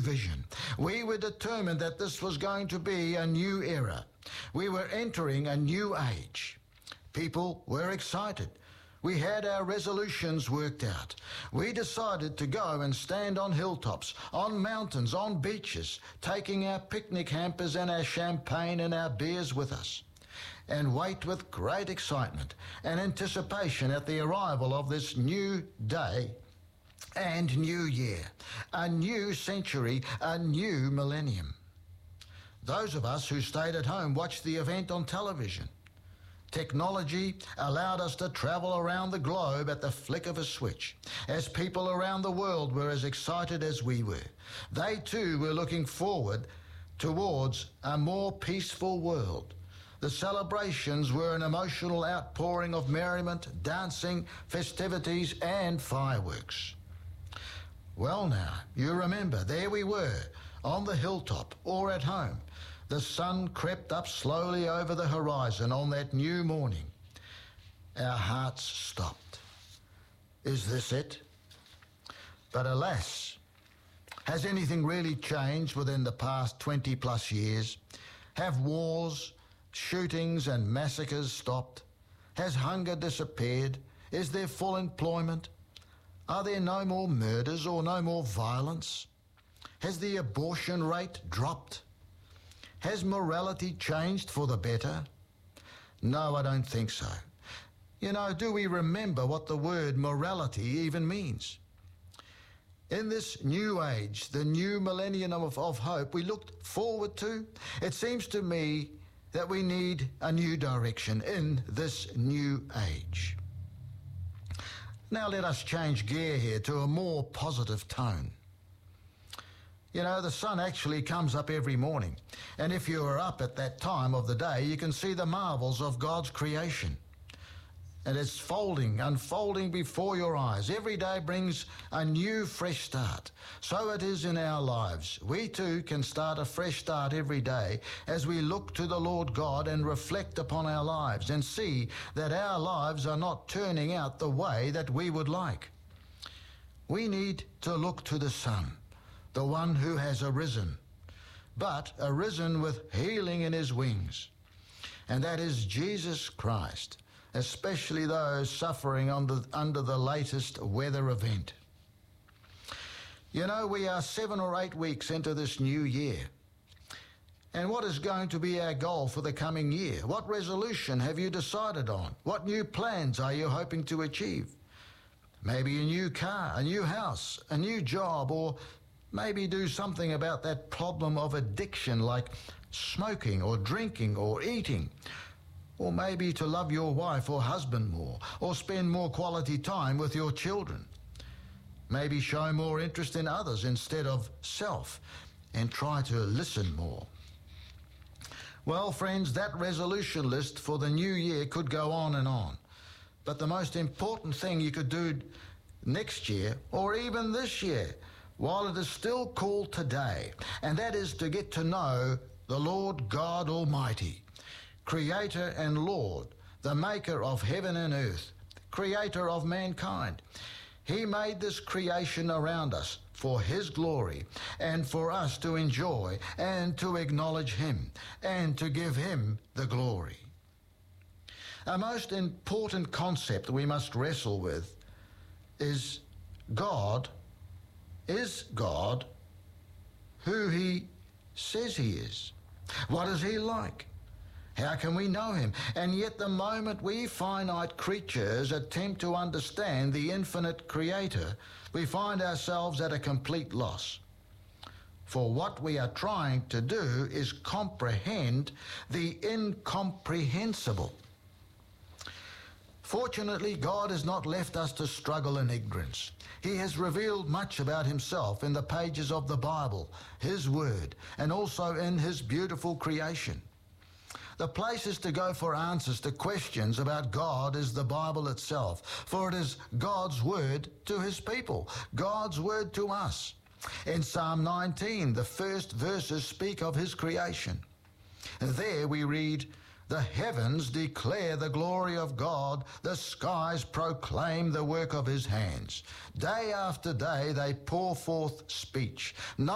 vision. We were determined that this was going to be a new era. We were entering a new age. People were excited. We had our resolutions worked out. We decided to go and stand on hilltops, on mountains, on beaches, taking our picnic hampers and our champagne and our beers with us, and wait with great excitement and anticipation at the arrival of this new day and new year, a new century, a new millennium. Those of us who stayed at home watched the event on television. Technology allowed us to travel around the globe at the flick of a switch, as people around the world were as excited as we were. They too were looking forward towards a more peaceful world. The celebrations were an emotional outpouring of merriment, dancing, festivities, and fireworks. Well now, you remember, there we were, on the hilltop or at home. The sun crept up slowly over the horizon on that new morning. Our hearts stopped. Is this it? But alas, has anything really changed within the past 20 plus years? Have wars, shootings and massacres stopped? Has hunger disappeared? Is there full employment? Are there no more murders or no more violence? Has the abortion rate dropped? Has morality changed for the better? No, I don't think so. You know, do we remember what the word morality even means? In this new age, the new millennium of hope we looked forward to, it seems to me that we need a new direction in this new age. Now let us change gear here to a more positive tone. You know, the sun actually comes up every morning, and if you are up at that time of the day, you can see the marvels of God's creation. And it's unfolding before your eyes. Every day brings a new, fresh start. So it is in our lives. We too can start a fresh start every day as we look to the Lord God and reflect upon our lives and see that our lives are not turning out the way that we would like. We need to look to the sun, the one who has arisen, but arisen with healing in his wings. And that is Jesus Christ, especially those suffering under the latest weather event. You know, we are 7 or 8 weeks into this new year. And what is going to be our goal for the coming year? What resolution have you decided on? What new plans are you hoping to achieve? Maybe a new car, a new house, a new job, or maybe do something about that problem of addiction like smoking or drinking or eating. Or maybe to love your wife or husband more, or spend more quality time with your children. Maybe show more interest in others instead of self, and try to listen more. Well, friends, that resolution list for the new year could go on and on. But the most important thing you could do next year, or even this year, while it is still called today, and that is to get to know the Lord God Almighty, Creator and Lord, the maker of heaven and earth, creator of mankind. He made this creation around us for his glory and for us to enjoy and to acknowledge him and to give him the glory. A most important concept we must wrestle with is God who he says he is? What is he like? How can we know him? And yet the moment we finite creatures attempt to understand the infinite creator, we find ourselves at a complete loss. For what we are trying to do is comprehend the incomprehensible. Fortunately, God has not left us to struggle in ignorance. He has revealed much about himself in the pages of the Bible, his word, and also in his beautiful creation. The places to go for answers to questions about God is the Bible itself, for it is God's word to his people, God's word to us. In Psalm 19, the first verses speak of his creation. There we read, "The heavens declare the glory of God, the skies proclaim the work of his hands. Day after day they pour forth speech.